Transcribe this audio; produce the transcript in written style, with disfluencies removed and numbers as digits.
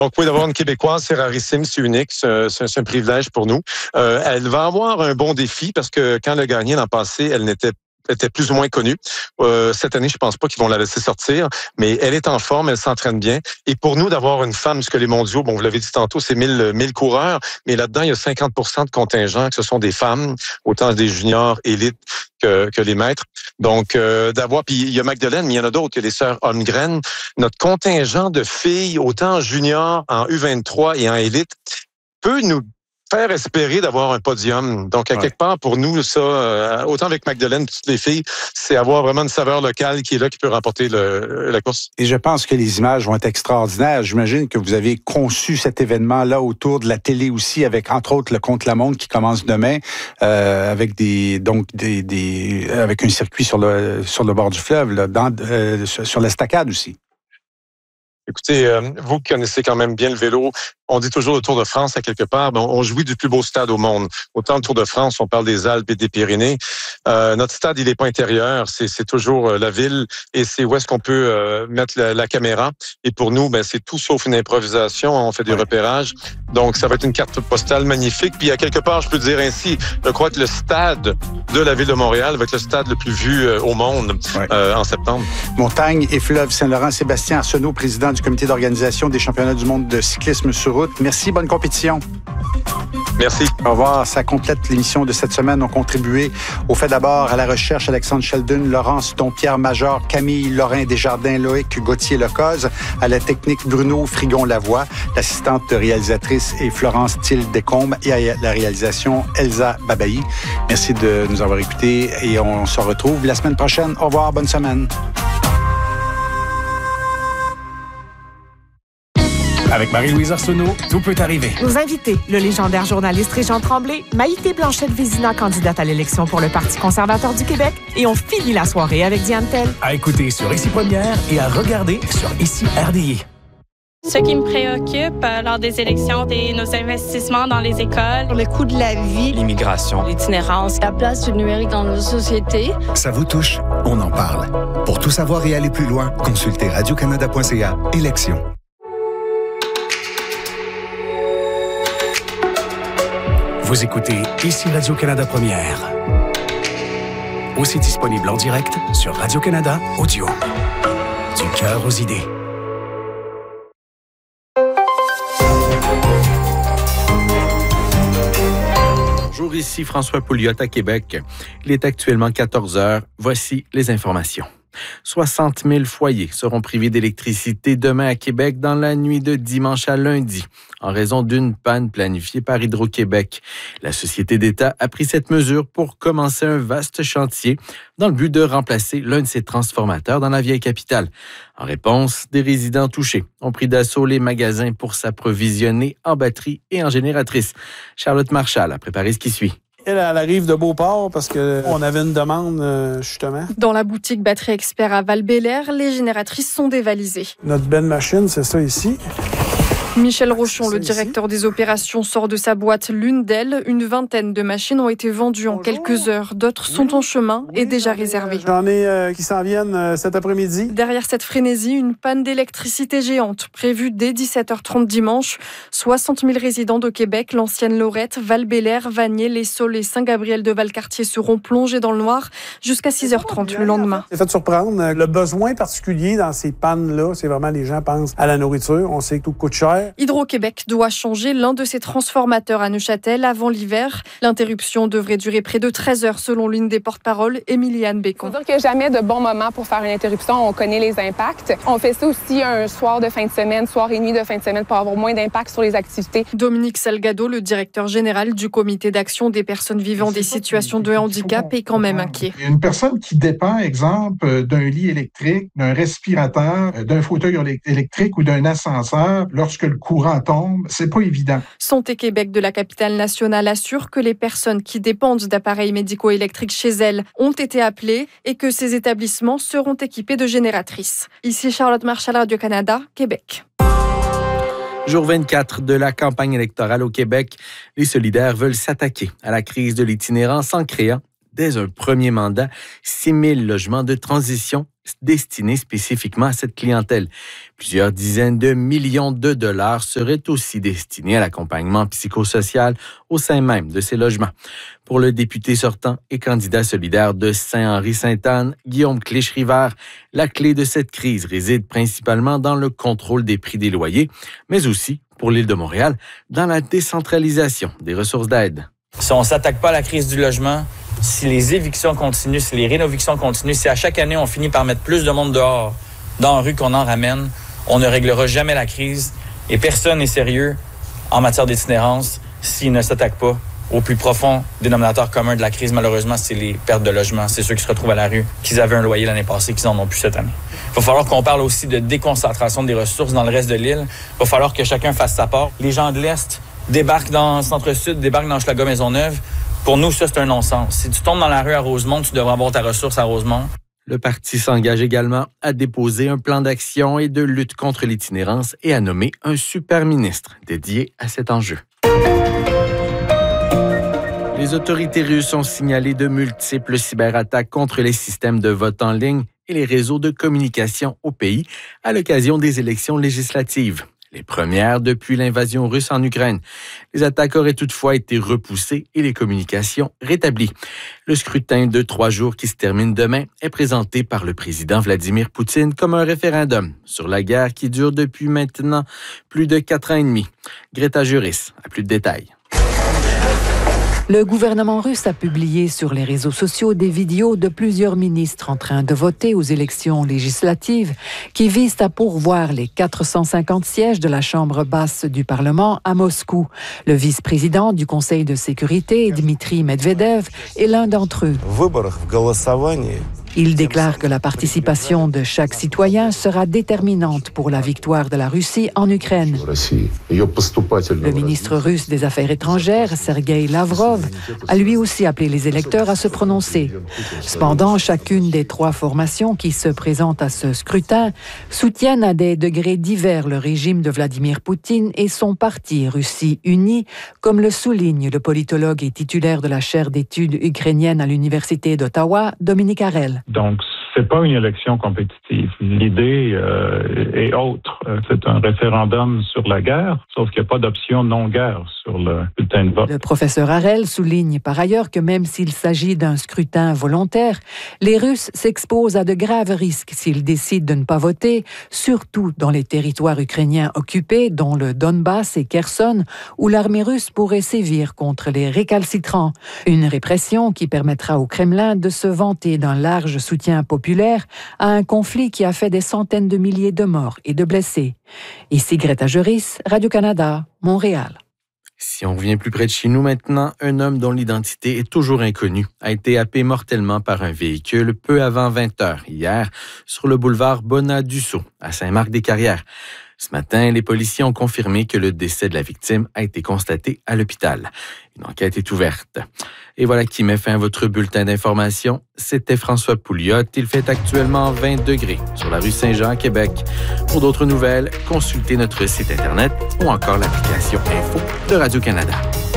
Donc, oui, d'avoir une Québécoise, c'est rarissime, c'est unique, c'est un privilège pour nous. Elle va avoir un bon défi parce que quand elle a gagné l'an passé, elle était plus ou moins connue. Cette année, je pense pas qu'ils vont la laisser sortir, mais elle est en forme, elle s'entraîne bien. Et pour nous, d'avoir une femme, puisque les mondiaux, bon, vous l'avez dit tantôt, c'est 1000 coureurs, mais là-dedans, il y a 50% de contingents que ce sont des femmes, autant des juniors élites que les maîtres. Donc, puis il y a Magdalene, mais il y en a d'autres, il y a les sœurs Holmgren. Notre contingent de filles, autant en junior, en U23 et en élite, peut nous faire espérer d'avoir un podium. Donc, à quelque part, pour nous, ça, autant avec Magdalene que toutes les filles, c'est avoir vraiment une saveur locale qui est là, qui peut remporter la course. Et je pense que les images vont être extraordinaires. J'imagine que vous avez conçu cet événement-là autour de la télé aussi, avec, entre autres, le contre-la-montre qui commence demain, avec avec un circuit sur le bord du fleuve, là, sur l'estacade aussi. Écoutez, vous qui connaissez quand même bien le vélo, on dit toujours le Tour de France à quelque part, mais on jouit du plus beau stade au monde. Autant le Tour de France, on parle des Alpes et des Pyrénées. Notre stade, il n'est pas intérieur, c'est toujours la ville et c'est où est-ce qu'on peut mettre la caméra. Et pour nous, ben c'est tout sauf une improvisation. On fait des repérages. Donc, ça va être une carte postale magnifique. Puis, à quelque part, je peux dire ainsi, je crois que le stade de la ville de Montréal va être le stade le plus vu au monde en septembre. Montagne et fleuve Saint-Laurent. Sébastien Arsenault, président du comité d'organisation des championnats du monde de cyclisme sur route. Merci, bonne compétition. Merci. Au revoir. Ça complète l'émission de cette semaine. On contribué au fait d'abord à la recherche Alexandre Sheldon, Laurence Dompierre Major, Camille Lorrain Desjardins, Loïc Gauthier Lecoz, à la technique Bruno Frigon-Lavoie, l'assistante réalisatrice est Florence Thiel Descombes et à la réalisation Elsa Babayi. Merci de nous avoir écoutés et on se retrouve la semaine prochaine. Au revoir, bonne semaine. Avec Marie-Louise Arsenault, tout peut arriver. Nos invités, le légendaire journaliste Régent Tremblay, Maïté Blanchette-Vézina, candidate à l'élection pour le Parti conservateur du Québec, et on finit la soirée avec Diane Tell. À écouter sur Ici Première et à regarder sur Ici RDI. Ce qui me préoccupe lors des élections, c'est nos investissements dans les écoles, le coût de la vie, l'immigration, l'itinérance, la place du numérique dans nos sociétés. Ça vous touche? On en parle. Pour tout savoir et aller plus loin, consultez radiocanada.ca, élections. Vous écoutez Ici Radio-Canada Première. Aussi disponible en direct sur Radio-Canada Audio. Du cœur aux idées. Bonjour, ici François Pouliot à Québec. Il est actuellement 14 heures. Voici les informations. 60 000 foyers seront privés d'électricité demain à Québec dans la nuit de dimanche à lundi, en raison d'une panne planifiée par Hydro-Québec. La Société d'État a pris cette mesure pour commencer un vaste chantier dans le but de remplacer l'un de ses transformateurs dans la vieille capitale. En réponse, des résidents touchés ont pris d'assaut les magasins pour s'approvisionner en batteries et en génératrices. Charlotte Marchal a préparé ce qui suit. Elle arrive de Beauport parce qu'on avait une demande, justement. Dans la boutique Batterie Expert à Val-Bélair, les génératrices sont dévalisées. Notre belle machine, c'est ça ici. Michel Rochon, le directeur des opérations, sort de sa boîte l'une d'elles. Une vingtaine de machines ont été vendues en quelques heures. D'autres sont en chemin et déjà réservées. J'en ai qui s'en viennent cet après-midi. Derrière cette frénésie, une panne d'électricité géante prévue dès 17h30 dimanche. 60 000 résidents de Québec, l'ancienne Lorette, Val-Bélair, Vanier, Les Saules et Saint-Gabriel de Valcartier seront plongés dans le noir jusqu'à 6h30 le lendemain. C'est fait surprendre. Le besoin particulier dans ces pannes-là, c'est vraiment les gens pensent à la nourriture. On sait que tout coûte cher. Hydro-Québec doit changer l'un de ses transformateurs à Neuchâtel avant l'hiver. L'interruption devrait durer près de 13 heures selon l'une des porte-paroles, Émiliane Bécon. Il faut dire qu'il n'y a jamais de bon moment pour faire une interruption. On connaît les impacts. On fait ça aussi un soir de fin de semaine, soir et nuit de fin de semaine pour avoir moins d'impact sur les activités. Dominique Salgado, le directeur général du comité d'action des personnes vivant des situations de handicap, est quand même inquiet. Une personne qui dépend, exemple, d'un lit électrique, d'un respirateur, d'un fauteuil électrique ou d'un ascenseur, lorsque le courant tombe, c'est pas évident. Santé Québec de la capitale nationale assure que les personnes qui dépendent d'appareils médicaux électriques chez elles ont été appelées et que ces établissements seront équipés de génératrices. Ici Charlotte Marchal, Radio-Canada, Québec. Jour 24 de la campagne électorale au Québec, les solidaires veulent s'attaquer à la crise de l'itinérance en créant dès un premier mandat 6 000 logements de transition destinés spécifiquement à cette clientèle. Plusieurs dizaines de millions de dollars seraient aussi destinés à l'accompagnement psychosocial au sein même de ces logements. Pour le député sortant et candidat solidaire de Saint-Henri-Sainte-Anne, Guillaume Clich-Rivard, la clé de cette crise réside principalement dans le contrôle des prix des loyers, mais aussi, pour l'île de Montréal, dans la décentralisation des ressources d'aide. Si on ne s'attaque pas à la crise du logement, si les évictions continuent, si les rénovictions continuent, si à chaque année on finit par mettre plus de monde dehors dans la rue qu'on en ramène, on ne réglera jamais la crise et personne n'est sérieux en matière d'itinérance s'il ne s'attaque pas au plus profond dénominateur commun de la crise. Malheureusement, c'est les pertes de logement. C'est ceux qui se retrouvent à la rue, qui avaient un loyer l'année passée, qui n'en ont plus cette année. Il va falloir qu'on parle aussi de déconcentration des ressources dans le reste de l'île. Il va falloir que chacun fasse sa part. Les gens de l'Est débarquent dans le Centre-Sud, débarquent dans Hochelaga-Maisonneuve. Pour nous, ça, c'est un non-sens. Si tu tombes dans la rue à Rosemont, tu devrais avoir ta ressource à Rosemont. Le parti s'engage également à déposer un plan d'action et de lutte contre l'itinérance et à nommer un super ministre dédié à cet enjeu. Les autorités russes ont signalé de multiples cyberattaques contre les systèmes de vote en ligne et les réseaux de communication au pays à l'occasion des élections législatives. Les premières depuis l'invasion russe en Ukraine. Les attaques auraient toutefois été repoussées et les communications rétablies. Le scrutin de 3 jours qui se termine demain est présenté par le président Vladimir Poutine comme un référendum sur la guerre qui dure depuis maintenant plus de 4 ans et demi. Greta Juris a plus de détails. Le gouvernement russe a publié sur les réseaux sociaux des vidéos de plusieurs ministres en train de voter aux élections législatives qui visent à pourvoir les 450 sièges de la Chambre basse du Parlement à Moscou. Le vice-président du Conseil de sécurité, Dmitri Medvedev, est l'un d'entre eux. Il déclare que la participation de chaque citoyen sera déterminante pour la victoire de la Russie en Ukraine. Le ministre russe des Affaires étrangères, Sergei Lavrov, a lui aussi appelé les électeurs à se prononcer. Cependant, chacune des 3 formations qui se présentent à ce scrutin soutiennent à des degrés divers le régime de Vladimir Poutine et son parti Russie Unie, comme le souligne le politologue et titulaire de la chaire d'études ukrainiennes à l'Université d'Ottawa, Dominique Harel. Donc, c'est pas une élection compétitive. L'idée est autre. C'est un référendum sur la guerre, sauf qu'il n'y a pas d'option non-guerre sur le bulletin de vote. Le professeur Harel souligne par ailleurs que même s'il s'agit d'un scrutin volontaire, les Russes s'exposent à de graves risques s'ils décident de ne pas voter, surtout dans les territoires ukrainiens occupés, dont le Donbass et Kherson, où l'armée russe pourrait sévir contre les récalcitrants. Une répression qui permettra au Kremlin de se vanter d'un large soutien populaire à un conflit qui a fait des centaines de milliers de morts et de blessés. Ici Greta Juris, Radio-Canada, Montréal. Si on revient plus près de chez nous maintenant, un homme dont l'identité est toujours inconnue a été happé mortellement par un véhicule peu avant 20h hier sur le boulevard Bonnat-Dussault à Saint-Marc-des-Carrières. Ce matin, les policiers ont confirmé que le décès de la victime a été constaté à l'hôpital. Une enquête est ouverte. Et voilà qui met fin à votre bulletin d'information. C'était François Pouliot. Il fait actuellement 20 degrés sur la rue Saint-Jean à Québec. Pour d'autres nouvelles, consultez notre site Internet ou encore l'application Info de Radio-Canada.